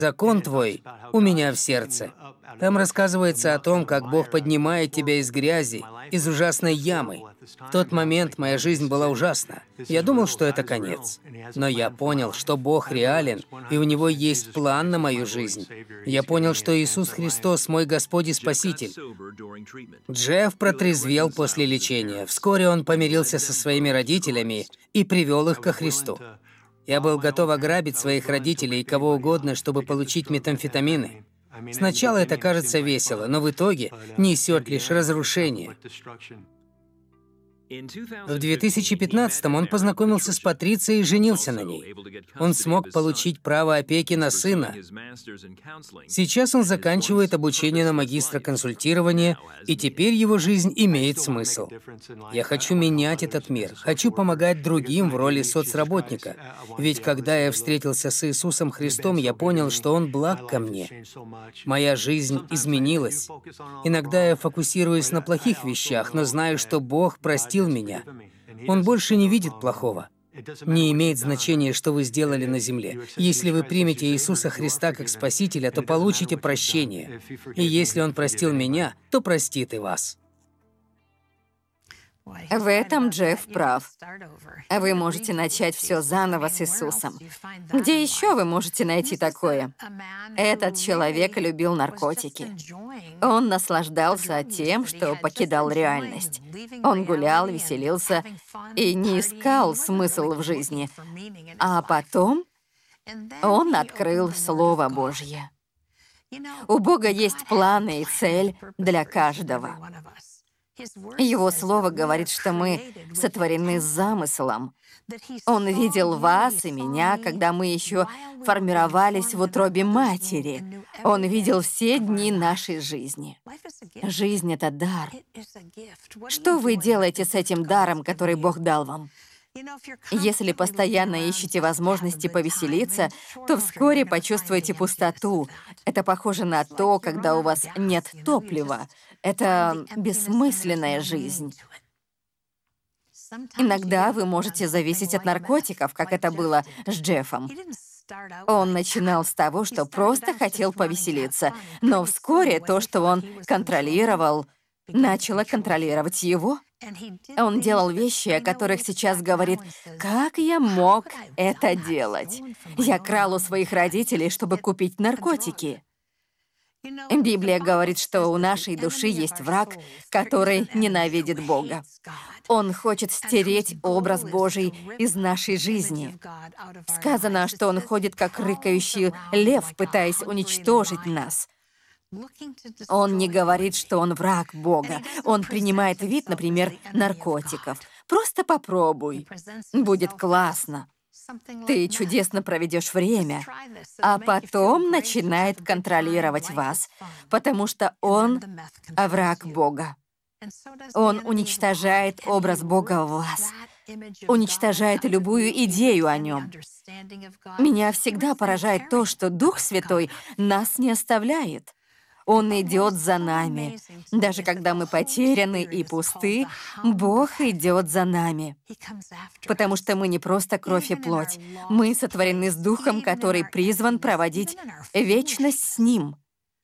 «Закон твой у меня в сердце». Там рассказывается о том, как Бог поднимает тебя из грязи, из ужасной ямы. В тот момент моя жизнь была ужасна. Я думал, что это конец. Но я понял, что Бог реален, и у Него есть план на мою жизнь. Я понял, что Иисус Христос мой Господь и Спаситель. Джефф протрезвел после лечения. Вскоре он помирился со своими родителями и привел их ко Христу. Я был готов ограбить своих родителей и кого угодно, чтобы получить метамфетамины. Сначала это кажется весело, но в итоге несет лишь разрушение. В 2015-м он познакомился с Патрицией и женился на ней. Он смог получить право опеки на сына. Сейчас он заканчивает обучение на магистра консультирования, и теперь его жизнь имеет смысл. Я хочу менять этот мир, хочу помогать другим в роли соцработника. Ведь когда я встретился с Иисусом Христом, я понял, что Он благ ко мне. Моя жизнь изменилась. Иногда я фокусируюсь на плохих вещах, но знаю, что Бог простил меня. Он больше не видит плохого. Не имеет значения, что вы сделали на земле. Если вы примете Иисуса Христа как Спасителя, то получите прощение. И если Он простил меня, то простит и вас. В этом Джефф прав. Вы можете начать все заново с Иисусом. Где еще вы можете найти такое? Этот человек любил наркотики. Он наслаждался тем, что покидал реальность. Он гулял, веселился и не искал смысл в жизни. А потом он открыл Слово Божье. У Бога есть планы и цель для каждого. Его Слово говорит, что мы сотворены с замыслом. Он видел вас и меня, когда мы еще формировались в утробе матери. Он видел все дни нашей жизни. Жизнь — это дар. Что вы делаете с этим даром, который Бог дал вам? Если постоянно ищете возможности повеселиться, то вскоре почувствуете пустоту. Это похоже на то, когда у вас нет топлива. Это бессмысленная жизнь. Иногда вы можете зависеть от наркотиков, как это было с Джеффом. Он начинал с того, что просто хотел повеселиться, но вскоре то, что он контролировал, начало контролировать его. Он делал вещи, о которых сейчас говорит: «Как я мог это делать? Я крал у своих родителей, чтобы купить наркотики». Библия говорит, что у нашей души есть враг, который ненавидит Бога. Он хочет стереть образ Божий из нашей жизни. Сказано, что он ходит как рыкающий лев, пытаясь уничтожить нас. Он не говорит, что он враг Бога. Он принимает вид, например, наркотиков. Просто попробуй. Будет классно. Ты чудесно проведешь время, а потом начинает контролировать вас, потому что он враг Бога. Он уничтожает образ Бога в вас, уничтожает любую идею о нем. Меня всегда поражает то, что Дух Святой нас не оставляет. Он идет за нами. Даже когда мы потеряны и пусты, Бог идет за нами. Потому что мы не просто кровь и плоть. Мы сотворены с Духом, который призван проводить вечность с Ним.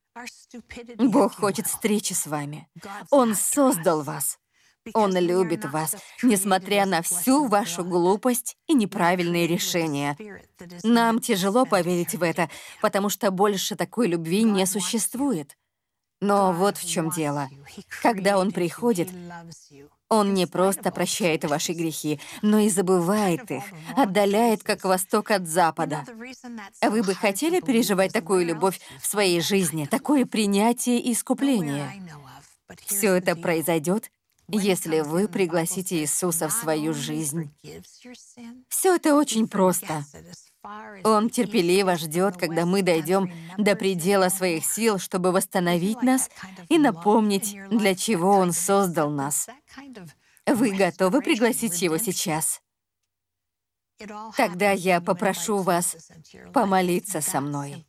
Бог хочет встречи с вами. Он создал вас. Он любит вас, несмотря на всю вашу глупость и неправильные решения. Нам тяжело поверить в это, потому что больше такой любви не существует. Но вот в чем дело. Когда Он приходит, Он не просто прощает ваши грехи, но и забывает их, отдаляет, как восток от запада. Вы бы хотели переживать такую любовь в своей жизни, такое принятие и искупление? Все это произойдет, если вы пригласите Иисуса в свою жизнь. Все это очень просто. Он терпеливо ждет, когда мы дойдем до предела своих сил, чтобы восстановить нас и напомнить, для чего Он создал нас. Вы готовы пригласить Его сейчас? Тогда я попрошу вас помолиться со мной.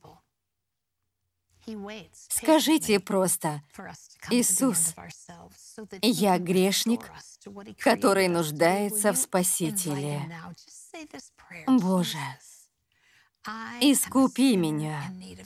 Скажите просто: «Иисус, я грешник, который нуждается в Спасителе. Боже, искупи меня